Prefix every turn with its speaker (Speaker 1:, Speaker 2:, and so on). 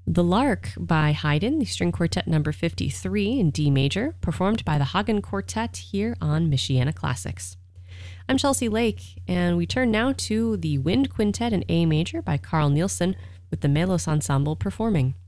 Speaker 1: The Lark by Haydn, the string quartet number 53 in D major, performed by the Hagen Quartet here on Michiana Classics. I'm Chelsea Lake, and we turn now to the Wind Quintet in A major by Carl Nielsen with the Melos Ensemble performing.